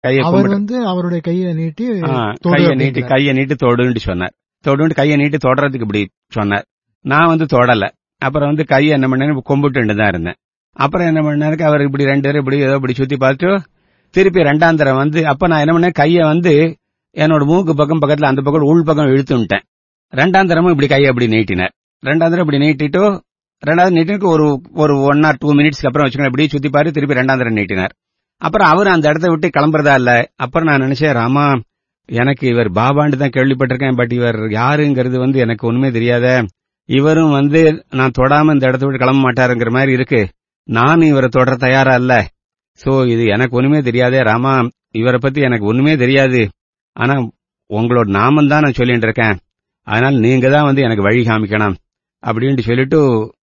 கையை அவர் கும்பிட்டு அவருடைய கையை நீட்டி கையை நீட்டி தொடுன்னு சொன்னார். தொடுன்னு கையை நீட்டி தொடறதுக்கு இப்படி சொன்னார். நான் தொடல. அப்புறம் கையை என்ன பண்ணேன், கும்பிட்டு தான் இருந்தேன். அப்புறம் என்ன பண்ணாருக்கு, அவர் இப்படி 2 பேரும் இப்படி ஏதோ இப்படி சுத்தி பார்த்துட்டு திருப்பி 2ஆம் தரம் அப்ப நான் என்ன பண்ணேன், கையை என்னோட மூக்கு பக்கம் பக்கத்துல அந்த பக்கம் உள் பக்கம் இழுத்துட்டேன். 2ஆம் தரமும் இப்படி கையை அப்படி நீட்டினார். 2ஆம் தரம் இப்படி நீட்டிட்டு 2வது நீட்டினுக்கு ஒரு 1 or 2 மினிட்ஸ்க்கு அப்புறம் வச்சுக்கோங்க இப்படி சுத்தி பாரு, திருப்பி 2ஆம் தரம் நீட்டினார். அப்புறம் அவர் அந்த இடத்த விட்டு கிளம்புறதா இல்ல. அப்புறம் நான் நினைச்சேன், ராமா எனக்கு இவர் பாபாண்டு தான் கேள்விப்பட்டிருக்கேன், பட் இவர் யாருங்கிறது எனக்கு ஒண்ணுமே தெரியாத. இவரும் நான் தொடாம இந்த இடத்த விட்டு கிளம்ப மாட்டாருங்கிற மாதிரி இருக்கு. நான் இவரை தொடர தயாரா இல்ல. சோ இது எனக்கு ஒண்ணுமே தெரியாதே ராமா, இவரை பத்தி எனக்கு ஒண்ணுமே தெரியாது. ஆனா உங்களோட நாமம் தான் நான் சொல்லிட்டு இருக்கேன். அதனால நீங்க தான் எனக்கு வழி காமிக்கணும் அப்படின்னு சொல்லிட்டு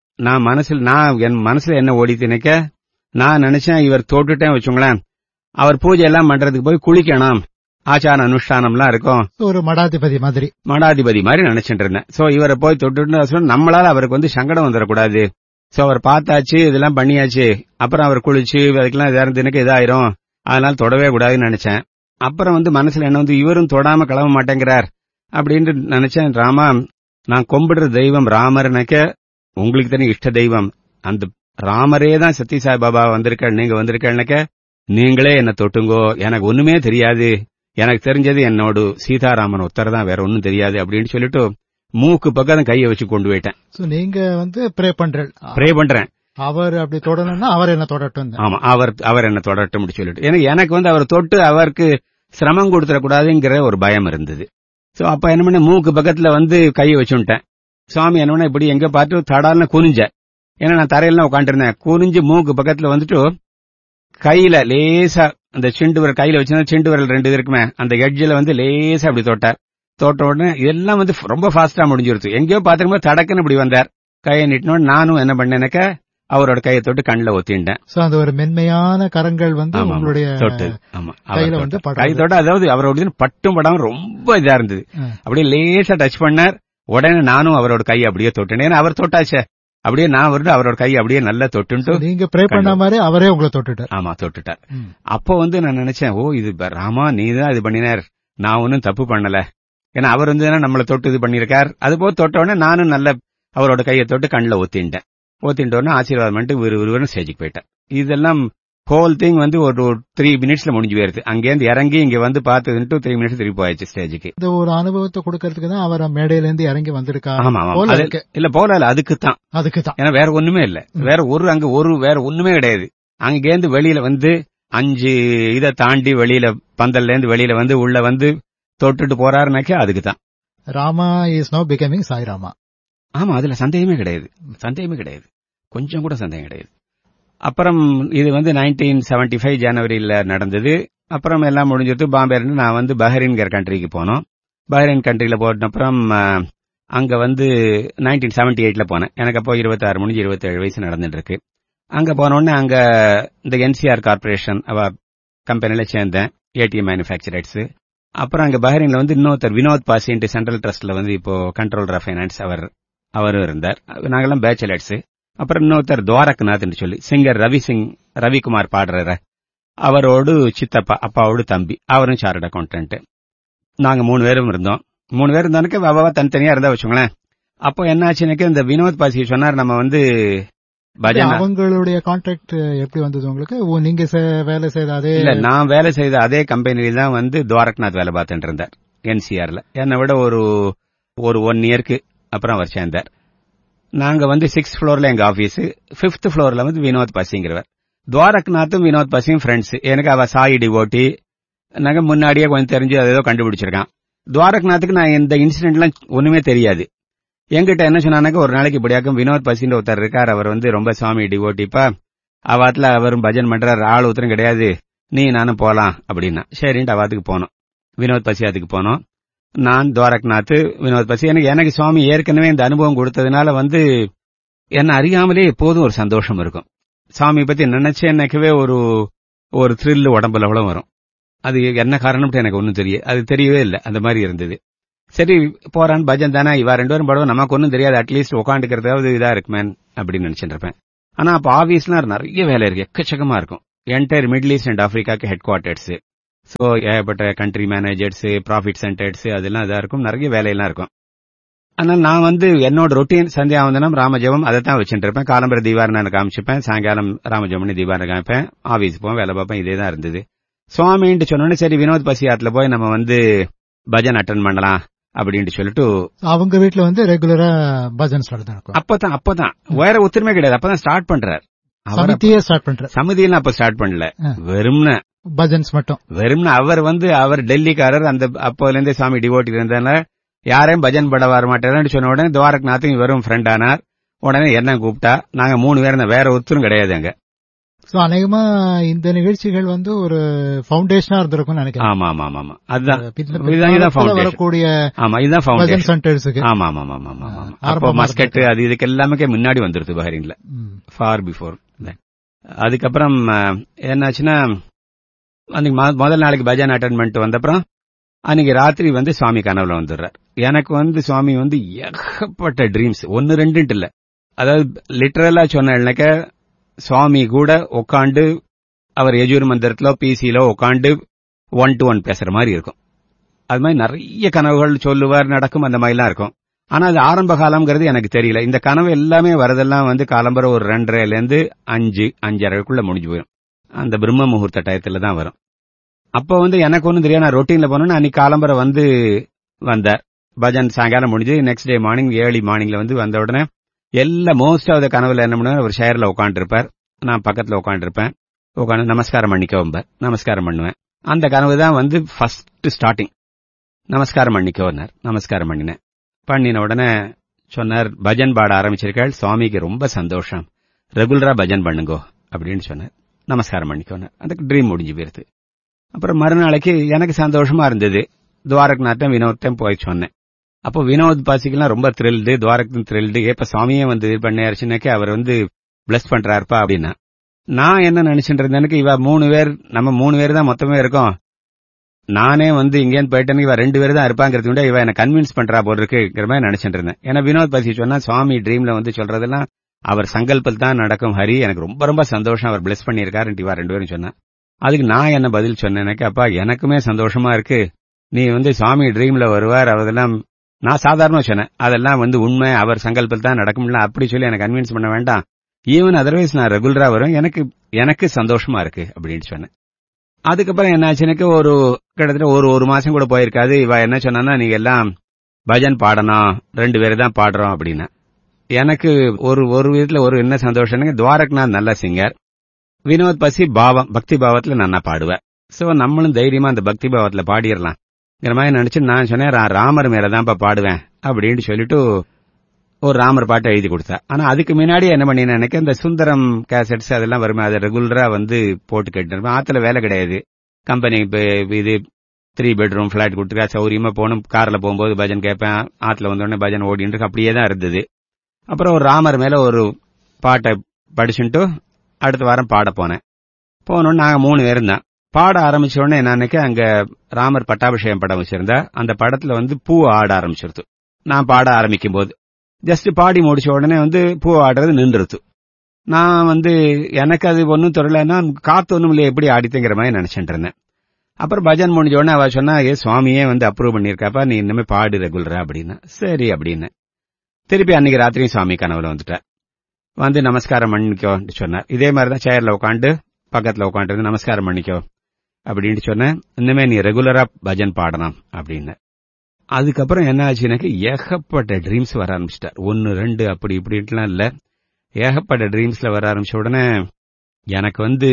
என் மனசுல என்ன ஓடித்து நினைக்க, நான் நினைச்சேன் இவர் தோட்டுட்டேன் வச்சுங்களேன், அவர் பூஜை எல்லாம் பண்றதுக்கு போய் குளிக்கணும், ஆச்சார அனுஷ்டானம்லாம் இருக்கும், ஒரு மடாதிபதி மாதிரி நினைச்சிட்டு இருந்தேன். சோ இவரை போய் தொட்டுட்டு நம்மளால அவருக்கு சங்கடம் வந்துடக்கூடாது. சோ அவர் பார்த்தாச்சு, இதெல்லாம் பண்ணியாச்சு, அப்புறம் அவர் குளிச்சு அதுக்கெல்லாம் இறந்துனுக்கு இதாயிரும், அதனால தொடவே கூடாதுன்னு நினைச்சேன். அப்புறம் மனசுல என்ன இவரும் தொடாம கிளம்ப மாட்டேங்கிறார் அப்படின்னு நினைச்சேன். ராமா, நான் கும்பிடுற தெய்வம் ராமர் நினைக்க, உங்களுக்கு தானே இஷ்ட தெய்வம், அந்த ராமரே தான் சத்யசாய் பாபா நீங்க வந்திருக்க, நீங்களே என்ன தொட்டுங்கோ, எனக்கு ஒண்ணுமே தெரியாது, எனக்கு தெரிஞ்சது என்னோட சீதாராமன் ஒருத்தர் தான், வேற ஒன்னும் தெரியாது அப்படின்னு சொல்லிட்டு மூக்கு பக்கம் கையை வச்சு கொண்டு போயிட்டேன். நீங்க ப்ரே பண்றேன், அவர் அப்படி தொடரணும்னா அவர் என்ன தொடட்டும். ஆமா, அவர் என்ன தொடட்டும் சொல்லிட்டு, எனக்கு அவர் தொட்டு அவருக்கு சிரமம் கொடுத்துடக்கூடாதுங்கிற ஒரு பயம் இருந்தது. சோ அப்ப என்ன பண்ண, மூக்கு பக்கத்துல கையை வச்சுட்டேன். சுவாமி என்ன பண்ண, இப்படி எங்க பார்த்து தடால்னு குனிஞ்சேன். ஏன்னா நான் தரையில குனிஞ்சு இருந்தேன். குனிஞ்சு மூக்கு பக்கத்துல கையில லேசா அந்த சிண்டு விரல் கையில வச்சிருந்தா சிண்டு விரல் 2 இருக்குமே, அந்த எட்ஜில லேசா அப்படி தொட்டார். தொட்ட உடனே இதெல்லாம் ரொம்ப ஃபாஸ்டா முடிஞ்சிருச்சு. எங்கேயோ பாத்துக்கும்போது தடக்குன்னு இப்படி வந்தார். கையை நீட்டினோட நானும் என்ன பண்ணேனக்க, அவரோட கையை தொட்டு கண்ணில் ஒத்திண்டேன். அந்த ஒரு மென்மையான கரங்கள் உங்களுடைய கையில கை தொட்ட, அதாவது அவரோட பட்டும் படாம ரொம்ப இதா இருந்தது. அப்படியே லேசா டச் பண்ணார். உடனே நானும் அவரோட கையை அப்படியே தொட்டேன். ஏன்னா அவர் தொட்டாச்சே, அப்படியே நான் அவரோட கையை அப்படியே நல்லா தொட்டு, நீங்க ப்ரே பண்ண மாதிரி அவரே உங்களை தொட்டுட்டார். ஆமா, தொட்டுட்டார். அப்போ நான் நினைச்சேன், ஓ இது ராமா நீதான் இது பண்ணினார், நான் ஒன்னும் தப்பு பண்ணல. ஏன்னா அவர் நம்மள தொட்டு இது பண்ணிருக்கார். அது போல தொட்ட உடனே நானும் நல்ல அவரோட கையை தொட்டு கண்ணில் ஒத்திண்டேன். ஒத்தின்ட்டு ஆசீர்வாதம் பண்ணிட்டு விறுவிறுன்னு ஸ்டேஜுக்கு போயிட்டேன். இதெல்லாம் ஹோல் திங் ஒரு 3 மினிட்ஸ்ல முடிஞ்சு போயிருது. அங்கேருந்து இறங்கி இங்க பார்த்ததுன்ட்டு 3 மினிட்ஸ் திருப்பி போயாச்சு ஸ்டேஜுக்கு. இந்த ஒரு அனுபவத்தை கொடுக்கறதுக்கு தான் அவர் மேடையில இருந்து இறங்கி வந்திருக்காரு. ஆமா, இல்ல போல அதுக்குத்தான். ஏன்னா வேற ஒண்ணுமே இல்ல, வேற ஒண்ணுமே கிடையாது. அங்கேருந்து வெளியில 5 இதை தாண்டி வெளியில பந்தல்ல இருந்து வெளியில உள்ள தொட்டுட்டு போறாருனாக்கே அதுக்குதான். ராமா இஸ் நவ பிகமிங் சாய்ராமா. ஆமா, அதுல சந்தேகமே கிடையாது, கொஞ்சம் கூட சந்தேகம் கிடையாது. அப்புறம் இது 1975 ஜனவரியில நடந்தது. அப்புறம் எல்லாம் முடிஞ்சது. பாம்பே இருந்து நான் பஹ்ரைன்கிற கண்ட்ரிக்கு போனோம். பஹ்ரைன் கண்ட்ரில போன அப்புறம் அங்க 1978ல போனேன். எனக்கு அப்போ 26 முடிஞ்சு 27 வயசு நடந்துட்டு இருக்கு. அங்க போன உடனே அங்க இந்த NCR கார்பரேஷன் கம்பெனில சேர்ந்தேன், ஏடிஎம் மேனுஃபேக்சரர்ஸ். அப்புறம் அங்க பஹ்ரைன்ல இன்னொருத்தர் வினோத் பாசி சென்ட்ரல் ட்ரஸ்ட்ல இப்போ கண்ட்ரோலர் ஆஃப் ஃபைனான்ஸ் அவரும் இருந்தார். நாங்கெல்லாம் பேச்சுலர்ஸ். அப்புறம் இன்னொருத்தர் துவாரக்நாத் சொல்லி சிங்கர் ரவிக்குமார் பாடுற அவரோடு சித்தப்பா, அப்பாவோடு தம்பி, அவரும் சார்ட் அக்கௌண்டன்ட். நாங்க 3 பேரும் இருந்தோம். 3 பேர் இருந்தானுக்கு அவாவா தனித்தனியா இருந்தா வச்சுங்களேன். அப்போ என்ன ஆச்சுனாக்க, இந்த வினோத் பாசி சொன்னார், நம்ம பஜன். அவங்களுடைய கான்ட்ராக்ட் எப்படி வந்தது உங்களுக்கு? நீங்க வேலை செய்த அதே? இல்ல, நான் வேலை செய்த அதே கம்பெனில தான் துவாரக்நாத் வேலை பார்த்துட்டு இருந்தார் NCRல. என்னை விட ஒரு 1 இயருக்கு அப்புறம் அவர் சேர்ந்தார். நாங்க 6th ஃப்ளோர்ல எங்க ஆபீஸ், 5th ஃப்ளோர்ல வினோத் பாசிங்கிறவர். துவாரக்நாத்தும் வினோத் பாசியும் ஃப்ரெண்ட்ஸ். எனக்கு அவ சாய் டிவோட்டி, நாங்க முன்னாடியே கொஞ்சம் தெரிஞ்சு ஏதோ கண்டுபிடிச்சிருக்கான். துவாரக்நாத்துக்கு நான் இந்த இன்சிடென்ட்லாம் ஒண்ணுமே தெரியாது. என்கிட்ட என்ன சொன்னாக்க, ஒரு நாளைக்கு இப்படியாக்கும் வினோத் பாசின்ற ஒருத்தர் இருக்கார், அவர் ரொம்ப சுவாமி டிவோட்டிப்பா, அவாத்துல அவரும் பஜன் பண்றார், ஆள் ஒருத்தரும் கிடையாது, நீ நானும் போலாம் அப்படின்னா. சரின்ட்டு அவாத்துக்கு போனோம், வினோத் பாசி அதுக்கு போனோம். நான் துவாரக்நாத், வினோத் பாசி. எனக்கு சுவாமி ஏற்கனவே இந்த அனுபவம் கொடுத்ததுனால என்ன அறியாமலே எப்போதும் ஒரு சந்தோஷம் இருக்கும். சுவாமி பத்தி நினைச்சேன்னக்கவே ஒரு த்ரில் உடம்புல அவ்வளவு வரும். அது என்ன காரணம்ட்டு எனக்கு ஒன்னும் அது தெரியவே இல்லை. அந்த மாதிரி இருந்தது. சரி போறான், பஜன் தானே, இவா 2 பேரும் படுவோம், நமக்கு ஒன்னும் தெரியாது, அட்லீஸ்ட் உட்காந்துக்கிறதாவது இதா இருக்குமேன் அப்படின்னு நினைச்சிட்டு இருப்பேன். ஆனா அப்ப ஆபீஸ்லாம் நிறைய வேலை இருக்கு, எக்கச்சக்கமா இருக்கும். Entire middle east and ஆப்பிரிக்காக்கு head quarters. So ஏகப்பட்ட கண்ட்ரி மேனேஜர்ஸ், ப்ராஃபிட் சென்டர்ஸ் அதெல்லாம் இதா இருக்கும், நிறைய வேலையெல்லாம் இருக்கும். ஆனால் நான் வந்து என்னோட ரொட்டீன் சந்தியாவந்தனம் ராமஜபம் அதை தான் வச்சுட்டு இருப்பேன். காலம்பர தீபாரணை காமிச்சுப்பேன், சாயங்காலம் ராமஜபம்னு தீபாரணை காமிப்பேன், ஆபீஸ் போவேன், வேலை பார்ப்பேன், இதே தான் இருந்தது. சுவாமின்ட்டு சொன்னோடனே சரி வினோத் பசியாத்துல போய் நம்ம வந்து பஜன் அட்டன் பண்ணலாம் அப்படின்னு சொல்லிட்டு அவங்க வீட்டுல வந்து ரெகுலரா பஜன்ஸ் நடக்கும். அப்பதான் வேற ஒத்துருமே கிடையாது. அப்பதான் ஸ்டார்ட் பண்றாரு. சமிதியே ஸ்டார்ட் பண்றாரு. சமிதியெல்லாம் அப்ப ஸ்டார்ட் பண்ணல, வெறும்ன பஜன்ஸ் மட்டும். வெறும்ன அவர் டெல்லிக்காரர். அந்த அப்போல இருந்தே சாமி டிவோட்டி இருந்ததுனால யாரையும் பஜன் பட வர மாட்டேன்னு சொன்ன உடனே துவாரக்நாத் வெறும் ஃப்ரெண்ட் ஆனார். உடனே என்ன கூப்பிட்டா, நாங்க 3 பேர் வேற ஒருத்தரும் கிடையாது அங்க. அநேகமா இந்த நிகழ்ச்சிகள் வந்து ஒரு ஃபவுண்டேஷனா இருந்திருக்கும் நினைக்கிறேன். ஆமா ஆமா ஆமா அதுதான் வரக்கூடிய பஜன் சென்டர்ஸ்க்கு. ஆமா ஆமா ஆமா ஆமா அப்போ மஸ்கட் அது இதுக்கு எல்லாமே முன்னாடி வந்துருது பஹ்ரைன்ல, ஃபார் பிஃபோர். அதுக்கப்புறம் என்னாச்சுன்னா அன்னைக்கு முதல் நாளைக்கு பஜன் அட்டன் பண்ணிட்டு வந்தப்புறம் அன்னைக்கு ராத்திரி வந்து சுவாமி கனவுல வந்துடுறார். எனக்கு வந்து சுவாமி வந்து ஏகப்பட்ட ட்ரீம்ஸ், 1-2 இல்ல. அதாவது லிட்டரலா சொன்னேன்னாக்க சுவாமி கூட உட்காந்து அவர் யஜுர் மந்திரத்திலோ பிசியிலோ உட்காந்து 1-to-1 பேசுற மாதிரி இருக்கும். அது மாதிரி நிறைய கனவுகள் சொல்லுவார், நடக்கும், அந்த மாதிரிலாம் இருக்கும். ஆனா அது ஆரம்ப காலம்ங்கிறது எனக்கு தெரியல. இந்த கனவு எல்லாமே வரதெல்லாம் வந்து காலம்பரம் ஒரு 2:30 5:30 முடிஞ்சு போயிடும். அந்த பிரம்ம முகூர்த்த டயத்துல தான் வரும். அப்ப வந்து எனக்கு ஒன்னும் தெரியாது. நான் ரொட்டீன்ல போனோன்னு அன்னைக்கு காலம்பரம் வந்து வந்தார். பஜன் சாயங்காலம் முடிஞ்சு நெக்ஸ்ட் டே மார்னிங் ஏர்லி மார்னிங்ல வந்து வந்த உடனே மோஸ்ட் ஆஃப் த கனவுல என்ன பண்ணுவார், ஒரு ஷேர்ல உட்காந்துருப்பார், நான் பக்கத்துல உட்காந்துருப்பேன். உட்காந்து நமஸ்காரம் பண்ணிக்கோம்பார், நமஸ்காரம் பண்ணுவேன். அந்த கனவு தான் வந்து ஃபர்ஸ்ட் ஸ்டார்டிங். நமஸ்காரம் பண்ணிக்கோன்னார், நமஸ்காரம் பண்ணின உடனே சொன்னார், பஜன் பாட ஆரம்பிச்சிருக்காள், சுவாமிக்கு ரொம்ப சந்தோஷம், ரெகுலரா பஜன் பண்ணுங்கோ அப்படின்னு சொன்னார். நமஸ்காரம் பண்ணிக்கோன்னார். அதுக்கு ட்ரீம் முடிஞ்சு போயிருது. அப்புறம் மறுநாளைக்கு எனக்கு சந்தோஷமா இருந்தது. துவாரக்நாத்தம் வினோத்தையும் போய் சொன்னேன். அப்போ வினோத் பாசிக்கெல்லாம் ரொம்ப த்ரில்டு, துவாரக்கும் த்ரில்டு. இப்ப சுவாமியே வந்து இது பண்ணியாருச்சுனாக்கே அவர் வந்து பிளஸ் பண்றாருப்பா அப்படின்னா. நான் என்ன நினைச்சுட்டு இருந்தேனுக்கு, இவ 3 பேர், நம்ம 3 பேர் தான் மொத்தமே இருக்கோம். நானே வந்து இங்கேன்னு போயிட்டேன்னு இவ 2 பேர் தான் இருப்பாங்கிறது விட இவ என்ன கன்வின்ஸ் பண்றா போல இருக்குங்கிற மாதிரி நினைச்சிட்டு இருந்தேன். ஏன்னா வினோத் பாசி சொன்னா சுவாமி ட்ரீம்ல வந்து சொல்றதெல்லாம் அவர் சங்கல்பத்தில் தான் நடக்கும் ஹரி, எனக்கு ரொம்ப ரொம்ப சந்தோஷம், அவர் பிளஸ் பண்ணியிருக்காருன்ட்டு இவ 2 பேரும் சொன்னா. அதுக்கு நான் என்ன பதில் சொன்னேன்னாக்க, அப்பா எனக்குமே சந்தோஷமா இருக்கு, நீ வந்து சுவாமி ட்ரீம்ல வருவார், அதெல்லாம் நான் சாதாரணமா சொன்னேன், அதெல்லாம் வந்து உண்மை, அவர் சங்கல்பத்தில் தான் நடக்கும்ல, அப்படி சொல்லி எனக்கு கன்வின்ஸ் பண்ண வேண்டாம், ஈவன் அதர்வைஸ் நான் ரெகுலரா வரும், எனக்கு சந்தோஷமா இருக்கு அப்படின்னு சொன்னேன். அதுக்கப்புறம் என்னாச்சுனுக்கு கிட்டத்தட்ட ஒரு மாசம் கூட போயிருக்காது. இவ என்ன சொன்னா, நீங்க எல்லாம் பஜன் பாடணும், 2 பேர் தான் பாடுறோம் அப்படின்னா. எனக்கு ஒரு விதத்துல என்ன சந்தோஷம்னா, துவாரக்நாத் நல்ல சிங்கர், வினோத் பசி பக்தி பாவத்துல நான் பாடுவேன். சோ நம்மளும் தைரியமா அந்த பக்தி பாவத்துல பாடிடலாம் மாதிரி நினைச்சு நான் சொன்னேன், ராமர் மேலதான்ப்பா பாடுவேன் அப்படின்னு சொல்லிட்டு ஒரு ராமர் பாட்டை எழுதி கொடுத்தா. ஆனா அதுக்கு முன்னாடி என்ன பண்ணினேன், எனக்கு இந்த சுந்தரம் கேசட்ஸ் அதெல்லாம் வருமே, அதை ரெகுலரா வந்து போட்டு கேட்டு ஆத்துல வேலை கிடையாது. கம்பெனி இது 3 bedroom பிளாட் கொடுத்துருக்கா, சௌரியமா போகணும், கார்ல போகும்போது பஜன் கேட்பேன், ஆத்துல வந்தோடனே பஜன் ஓடிட்டு அப்படியே தான் இருந்தது. அப்புறம் ஒரு ராமர் மேல ஒரு பாட்டை படிச்சுட்டு அடுத்த வாரம் பாட போனோன்னு நாங்க 3 பேரும் தான் பாட ஆரம்பிச்ச உடனே என்னன்னைக்கு அங்க ராமர் பட்டாபிஷேகம் படம் வச்சிருந்தா, அந்த படத்துல வந்து பூ ஆட ஆரம்பிச்சிருது. நான் பாட ஆரம்பிக்கும் போது ஜஸ்ட் பாடி முடிச்ச உடனே வந்து பூ ஆடுறது நின்றுது. நான் வந்து எனக்கு அது ஒன்னும் தெரியலன்னா, காத்து ஒண்ணும் இல்லையே, எப்படி ஆடித்துங்கிற மாதிரி நினைச்சிட்டு இருந்தேன். அப்புறம் பஜன் முடிஞ்ச உடனே அவ சொன்னா, சுவாமியே வந்து அப்ரூவ் பண்ணிருக்காப்பா, நீ இனிமே பாடு ரெகுலரா அப்படின்னா. சரி அப்படின்னு திருப்பி அன்னைக்கு ராத்திரியும் சுவாமி கனவுல வந்துட்டார். வந்து நமஸ்காரம் பண்ணிக்கோ சொன்னார். இதே மாதிரிதான் சேர்ல உட்காந்து பக்கத்துல உட்காந்து நமஸ்காரம் பண்ணிக்கோ அப்படின்னு சொன்னேன். இன்னுமே நீ ரெகுலரா பஜன் பாடணும் அப்படின்னு. அதுக்கப்புறம் என்ன ஆச்சுனாக்க, ஏகப்பட்ட ட்ரீம்ஸ் வர ஆரம்பிச்சிட்டார். 1 2 அப்படி இப்படின்ட்டுலாம் இல்ல, ஏகப்பட்ட ட்ரீம்ஸ்ல வர ஆரம்பிச்ச உடனே எனக்கு வந்து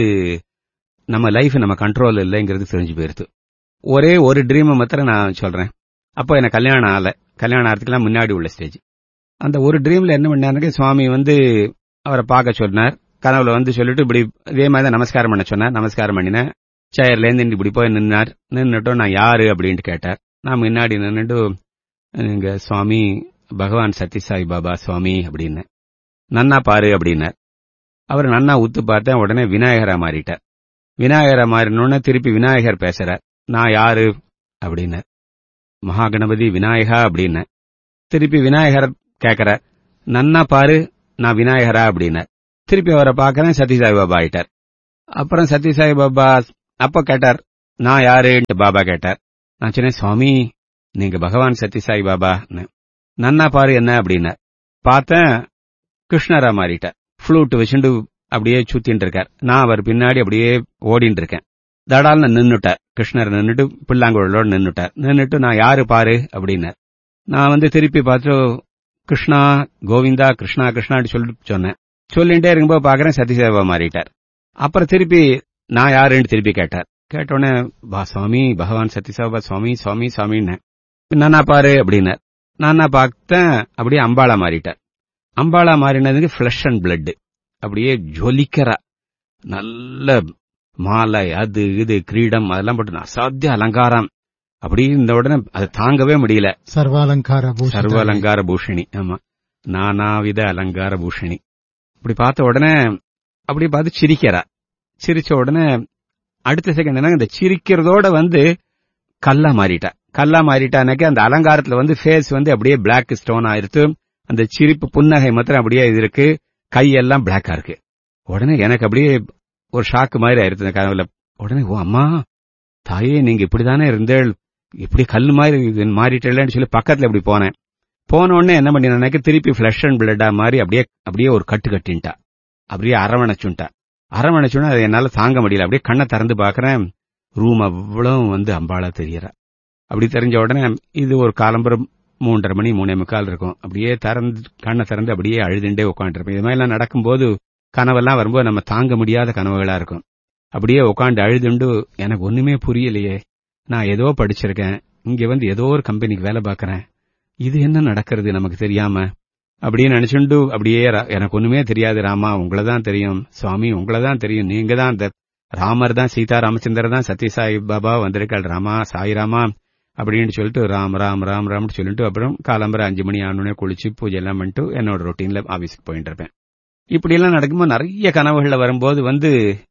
நம்ம லைஃப் நம்ம கண்ட்ரோல் இல்லைங்கிறது தெரிஞ்சு போயிருது. ஒரே ஒரு ட்ரீம் மாத்திரம் நான் சொல்றேன். அப்போ எனக்கு கல்யாணம் ஆகிறதுக்கெல்லாம் முன்னாடி உள்ள ஸ்டேஜ். அந்த ஒரு ட்ரீம்ல என்ன பண்ணாருங்க, சுவாமி வந்து அவரை பார்க்க சொன்னார். கனவுல வந்து சொல்லிட்டு இப்படி இதே மாதிரி தான் நமஸ்காரம் பண்ண சொன்னார். நமஸ்காரம் பண்ணினேன். சேர்ல இருந்து இப்படி போய் நின்னுட்டோம். நான் யாரு அப்படின்ட்டு கேட்டார். நான் முன்னாடி நின்னுட்டு, இங்க சுவாமி பகவான் சத்யசாய் பாபா சுவாமி அப்படின்னு. நன்னா பாரு அப்படின்னார். அவர் நன்னா உத்து பார்த்தேன். உடனே விநாயகரா மாறிட்டார். விநாயகரா மாறினோன்னு திருப்பி விநாயகர் பேசுறார். நான் யாரு அப்படின்னார். மகாகணபதி விநாயகா அப்படின்னு. திருப்பி விநாயகர் கேட்கிறார், நன்னா பாரு நான் விநாயகரா அப்படின்னார். திருப்பி அவரை பார்க்கறேன், சத்யசாய் பாபா ஆயிட்டார். அப்புறம் சத்யசாய் பாபா அப்ப கேட்டார், நான் யாருன்ட்டு பாபா கேட்டார். நான் சொன்னேன், சுவாமி நீங்க பகவான் சத்யசாயி பாபா. நன்னா பாரு என்ன அப்படின்னார். பார்த்தேன், கிருஷ்ணரா மாறிட்டார். ஃப்ளூட் வச்சுண்டு அப்படியே சுத்தின்னு இருக்கார். நான் அவர் பின்னாடி அப்படியே ஓடின்னு இருக்கேன். தடால்னு நின்னுட்டார். கிருஷ்ணர் நின்னுட்டு பிள்ளாங்குழலோடு நின்னுட்டார். நின்னுட்டு நான் யாரு பாரு அப்படின்னார். நான் திருப்பி பார்த்து கிருஷ்ணா கோவிந்தா கிருஷ்ணா கிருஷ்ணான்னு சொல்லிட்டு சொன்னேன். சொல்லிட்டே இருக்கும்போது பாக்குறேன் சத்யசாயிபா மாறிட்டார். அப்புறம் திருப்பி நான் யாருன்னு திருப்பி கேட்டார். கேட்டோடனே சுவாமி பகவான் சத்யசாயிபா சுவாமி சுவாமி சுவாமின்னு நானா பாரு அப்படின்னார். நானா பார்த்தேன், அப்படியே அம்பாளா மாறிட்டார். அம்பாளா மாறினதுக்கு ஃபிளஷ் அண்ட் பிளட் அப்படியே ஜொலிக்கிறா. நல்ல மாலை அது இது கிரீடம் அதெல்லாம் போட்டு அசாத்திய அலங்காரம். அப்படி இந்த உடனே அதை தாங்கவே முடியல. சர்வாலங்கார பூஷணி. ஆமா, நானாவித அலங்கார பூஷணி. இப்படி பார்த்த உடனே அப்படி பார்த்து சிரிக்கிறா. சிரிச்ச உடனே அடுத்த செகண்ட் என்ன, இந்த சிரிக்கிறதோட கல்லா மாறிட்டா. கல்லா மாறிட்டானாக்க அந்த அலங்காரத்துல ஃபேஸ் அப்படியே பிளாக் ஸ்டோன் ஆயிருத்து. அந்த சிரிப்பு புன்னகை மாத்திரம் அப்படியே இது இருக்கு. கையெல்லாம் பிளாக்கா இருக்கு. உடனே எனக்கு அப்படியே ஒரு ஷாக்கு மாதிரி ஆயிருது கனவுல. உடனே ஓ அம்மா தாயே நீங்க இப்படிதானே இருந்தேள், இப்படி கல்லு மாதிரி மாறிட்டேன்னு சொல்லி பக்கத்துல இப்படி போனேன். போன உடனே என்ன பண்ணினாக்க திருப்பி ஃபிளஷ் அண்ட் பிளட்டா மாதிரி அப்படியே ஒரு கட்டு கட்டின்ட்டா. அப்படியே அரவணைச்சுட்டா. அரவணைச்சுன்னா அதை என்னால தாங்க முடியல. அப்படியே கண்ணை திறந்து பாக்குறேன், ரூம் அவ்வளவு அம்பாளா தெரியறா. அப்படி தெரிஞ்ச உடனே இது ஒரு காலம்பரம் 3:30 மணி 3:45 இருக்கும். அப்படியே கண்ணை திறந்து அப்படியே அழுதுண்டே உட்காந்துருப்பேன். இது மாதிரிலாம் நடக்கும்போது கனவெல்லாம் வரும்போது நம்ம தாங்க முடியாத கனவுகளா இருக்கும். அப்படியே உட்காந்து அழுதுண்டு எனக்கு ஒண்ணுமே புரியலையே, நான் ஏதோ படிச்சிருக்கேன், இங்க ஏதோ ஒரு கம்பெனிக்கு வேலை பார்க்கறேன், இது என்ன நடக்கிறது நமக்கு தெரியாம அப்படின்னு நினைச்சுண்டு அப்படியே எனக்கு ஒண்ணுமே தெரியாது ராமா, உங்களதான் தெரியும் சுவாமி, உங்களதான் தெரியும், நீங்க தான் அந்த ராமர் தான், சீதா ராமச்சந்திரர் தான், சத்யசாயி பாபா வந்திருக்காள், ராமா சாயிராமா அப்படின்னு சொல்லிட்டு ராம் ராம் ராம் ராம்னு சொல்லிட்டு அப்புறம் காலம்பரை 5 மணி ஆனோடனே குளிச்சு பூஜை எல்லாம் பண்ணிட்டு என்னோட ரொட்டீன்ல ஆபீஸ்க்கு போயிட்டு இருப்பேன். இப்படி எல்லாம் நடக்கும்போது நிறைய கனவுகள்ல வரும்போது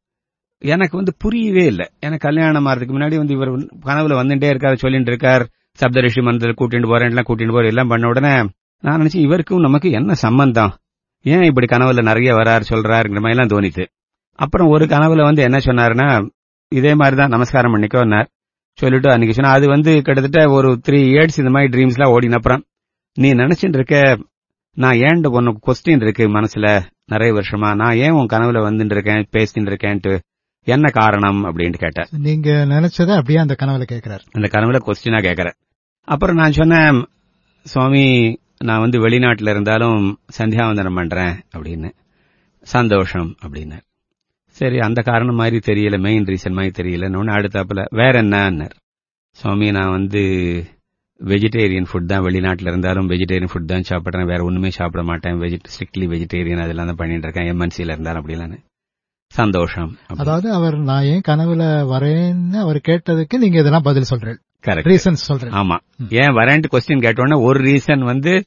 எனக்கு புரியவே இல்லை. எனக்கு கல்யாணம் ஆறதுக்கு முன்னாடி இவர் கனவுல வந்துட்டே இருக்காரு, சொல்லிட்டு இருக்கார், சப்தரிஷி மந்திரத்தில் கூட்டிட்டு போறேன் கூட்டிட்டு போறேன் எல்லாம் பண்ண உடனே நான் நினைச்சேன் இவருக்கும் நமக்கு என்ன சம்பந்தம், ஏன் இப்படி கனவுல நிறைய வராரு சொல்றாருங்கிற மாதிரி எல்லாம் தோணித்து. அப்புறம் ஒரு கனவுல என்ன சொன்னாருன்னா, இதே மாதிரிதான் நமஸ்காரம் பண்ணிக்கோன்னார். சொல்லிட்டு அன்னைக்கு சொன்னா அது கிட்டத்தட்ட ஒரு 3 இயர்ஸ் இந்த மாதிரி ட்ரீம்ஸ் எல்லாம் ஓடின அப்புறம் நீ நினைச்சுட்டு இருக்க, நான் ஏன் உனக்கு கொஸ்டின் இருக்கு மனசுல நிறைய வருஷமா, நான் ஏன் உன் கனவுல வந்துட்டு இருக்கேன் பேசிட்டு இருக்கேன்ட்டு என்ன காரணம் அப்படின்னு கேட்டார். நீங்க நினைச்சத அப்படியே அந்த கனவுல கேட்கிறார், அந்த கனவுல கொஸ்டினா கேட்கிறேன். அப்புறம் நான் சொன்னேன், சுவாமி நான் வெளிநாட்டுல இருந்தாலும் சந்தியாவந்தனம் பண்றேன் அப்படின்னு. சந்தோஷம் அப்படின்னு. சரி, அந்த காரணம் மாதிரி தெரியல, மெயின் ரீசன் மாதிரி தெரியல. அடுத்தாப்புல வேற என்ன, சுவாமி நான் வெஜிடேரியன் ஃபுட் தான், வெளிநாட்டுல இருந்தாலும் வெஜிடேரியன் ஃபுட் தான் சாப்பிடுறேன், வேற ஒண்ணுமே சாப்பிட மாட்டேன், ஸ்ட்ரிக்ட்லி வெஜிடேரியன் அதெல்லாம் தான் பண்ணிட்டு இருக்கேன், எம்என்சில இருந்தாலும் அப்படிலாம். சந்தோஷம். அதாவது அவர் நான் ஏன் கனவுல வரேன்னு அவர் கேட்டதுக்கு நீங்க இதெல்லாம் பதில் சொல்றேன், ரீசன் சொல்றேன். ஆமா, ஏன் வரேன்ட்டு கொஸ்டின் கேட்டோன்னே ஒரு ரீசன்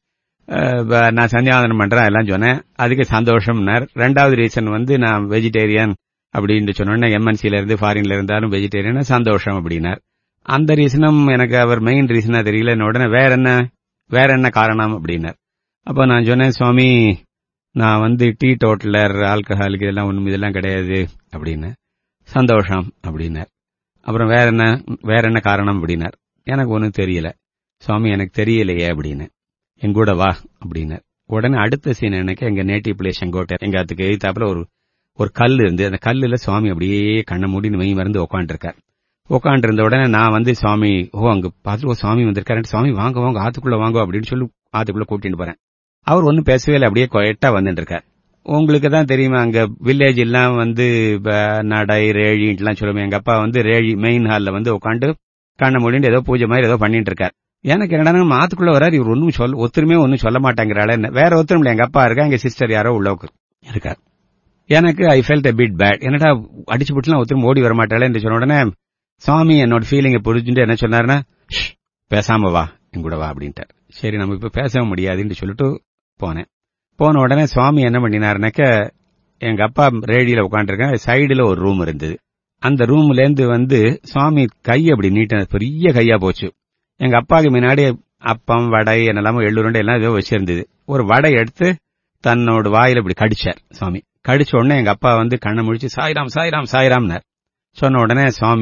நான் சந்தியாவந்தனம் பண்றேன் எல்லாம் சொன்னேன், அதுக்கு சந்தோஷம்னார். ரெண்டாவது ரீசன் நான் வெஜிடேரியன் அப்படின்னு சொன்னோன்னே எம்என்சில இருந்து ஃபாரின்ல இருந்தாலும் வெஜிடேரியன் சந்தோஷம் அப்படின்னார். அந்த ரீசனும் எனக்கு அவர் மெயின் ரீசனா தெரியல. உடனே வேற என்ன காரணம் அப்படின்னார். அப்ப நான் சொன்னேன், சுவாமி நான் டீ டோட்டலர், ஆல்கஹாலுக்கு இதெல்லாம் ஒண்ணும் இதெல்லாம் கிடையாது அப்படின்னு. சந்தோஷம் அப்படின்னார். அப்புறம் வேற என்ன காரணம் அப்படின்னார். எனக்கு ஒன்னும் தெரியல சுவாமி, எனக்கு தெரியலையே அப்படின்னு. எங்கூட வா அப்படின்னார். உடனே அடுத்த சீன் எனக்கு எங்க நேட்டிவ் பிளேஸ் செங்கோட்டை, எங்க அதுக்கு எதிர்த்தாப்புல ஒரு கல் இருந்து, அந்த கல்லுல சுவாமி அப்படியே கண்ணை மூடி மெய் மருந்து உட்காந்துருக்கார். உட்காந்து இருந்த உடனே நான் சுவாமி அங்க பார்த்துட்டு சுவாமி வந்திருக்காரு, சுவாமி வாங்க வாங்க ஆத்துக்குள்ள வாங்க அப்படின்னு சொல்லி ஆத்துக்குள்ள கூட்டிட்டு போறேன். அவர் ஒன்னும் பேசவே இல்லை, அப்படியே கொயட்டா வந்துட்டு இருக்கார். உங்களுக்கு தான் தெரியுமா அங்க வில்லேஜ் எல்லாம் நடை ரேழின்ட்டுலாம் சொல்லுவோம். எங்க அப்பா ரேழி மெயின் ஹால்ல உட்காந்து கண்ணை மூடிட்டு ஏதோ பூஜை மாதிரி ஏதோ பண்ணிட்டு இருக்கார். எனக்கு என்னடா ஆத்துக்குள்ள வராரு, இவர் ஒன்னும் ஒத்துருமே ஒன்னும் சொல்ல மாட்டேங்கிறாள். வேற ஒருத்தரும் இல்ல, எங்க அப்பா இருக்கா, எங்க சிஸ்டர் யாரோ உள்ளவுக்கு இருக்கார். எனக்கு I felt a bit bad. என்னடா அடிச்சு போட்டுலாம் ஒருத்தரும் ஓடி வர மாட்டாளே என்று சொன்ன உடனே சுவாமி என்னோட ஃபீலிங்கை புரிஞ்சுட்டு என்ன சொன்னாருன்னா, பேசாம வா எங்கூட வா அப்படின்ட்டார். சரி நம்ம இப்ப பேச முடியாதுன்னு சொல்லிட்டு போனேன். போன உடனே சுவாமி என்ன பண்ணினாருனாக்க, எங்க அப்பா ரேடியில உட்காந்துருக்கேன், சைடுல ஒரு ரூம் இருந்தது. அந்த ரூம்ல இருந்து சுவாமி கை அப்படி நீட்ட, பெரிய கையா போச்சு. எங்க அப்பாவுக்கு முன்னாடி அப்பம் வடை என்னெல்லாமோ எள்ளுருண்டை எல்லாம் ஏதோ வச்சிருந்தது. ஒரு வடை எடுத்து தன்னோட வாயில இப்படி கடிச்சார் சுவாமி. கடிச்ச உடனே எங்க அப்பா கண்ணை முழிச்சு சாய்ராம் சாய்ராம் சாய்ராம்னார். சொன்ன உடனே சுவாமி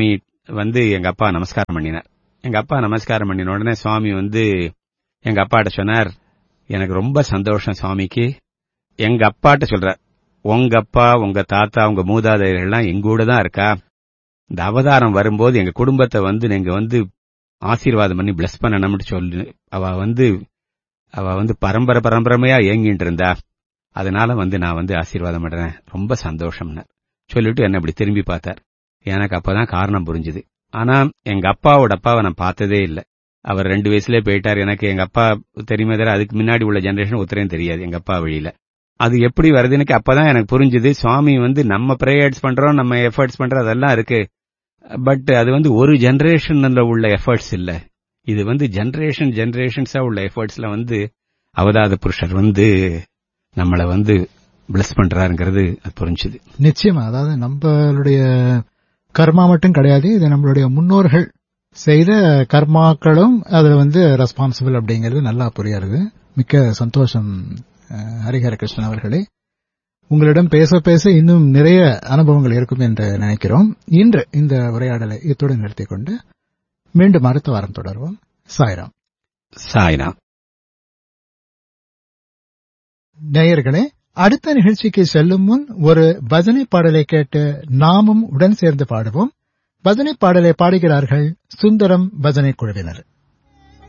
வந்து எங்க அப்பா நமஸ்காரம் பண்ணினார். எங்க அப்பா நமஸ்காரம் பண்ணின உடனே சுவாமி வந்து எங்க அப்பாட்ட சொன்னார், எனக்கு ரொம்ப சந்தோஷம் சுவாமிக்கு. எங்க அப்பாட்ட சொல்றார், உங்க அப்பா, உங்க தாத்தா, உங்க மூதாதையர்கள் எல்லாம் எங்கூட தான் இருக்கா. இந்த அவதாரம் வரும்போது எங்க குடும்பத்தை வந்து நீங்க வந்து ஆசீர்வாதம் பண்ணி பிளஸ் பண்ணணும்னு சொல்லு. அவ வந்து பரம்பரையா ஏங்கிட்டு இருந்தா. அதனால வந்து நான் வந்து ஆசீர்வாதம் பண்றேன். ரொம்ப சந்தோஷம்னார். சொல்லிட்டு என்ன இப்படி திரும்பி பார்த்தார். எனக்கு அப்பதான் காரணம் புரிஞ்சுது. ஆனா எங்க அப்பாவோட அப்பாவை நான் பார்த்ததே இல்ல. அவர் 2 வயசுலயே போயிட்டார். எனக்கு எங்க அப்பா தெரியுமே தவிர அதுக்கு முன்னாடி உள்ள ஜெனரேஷன் ஒருத்தரையும் தெரியாது எங்க அப்பா வழியில. அது எப்படி வருது எனக்கு அப்பதான் எனக்கு புரிஞ்சுது. சுவாமி வந்து நம்ம பிரேயர்ஸ் பண்றோம், நம்ம எஃபர்ட்ஸ் பண்றோம், அதெல்லாம் இருக்கு. பட் அது வந்து ஒரு ஜெனரேஷன்ல உள்ள எஃபர்ட்ஸ் இல்ல. இது வந்து ஜெனரேஷன்ஸா உள்ள எஃபர்ட்ஸ்ல வந்து அவதார புருஷர் வந்து நம்மள வந்து பிளஸ் பண்றாருங்கிறது அது புரிஞ்சுது. நிச்சயமா. அதாவது நம்மளுடைய கர்மா மட்டும் கிடையாது, இது நம்மளுடைய முன்னோர்கள் செய்த கர்மாக்களும் அதுல வந்து ரெஸ்பான்சிபிள் அப்படிங்கிறது நல்லா புரியாது. மிக்க சந்தோஷம் ஹரிஹர கிருஷ்ணன் அவர்களே. உங்களிடம் பேச பேச இன்னும் நிறைய அனுபவங்கள் இருக்கும் என்று நினைக்கிறோம். இன்று இந்த உரையாடலை இத்துடன் நிறுத்திக் கொண்டு மீண்டும் அடுத்த வாரம் தொடர்வோம். சாய்ராம். சாய்ராம். நேயர்களே, அடுத்த நிகழ்ச்சிக்கு செல்லும் முன் ஒரு பஜனை பாடலை கேட்டு நாமும் உடன் சேர்ந்து பாடுவோம். பஜனை பாடலை பாடுகிறார்கள் சுந்தரம் பஜனை குழுவினர்.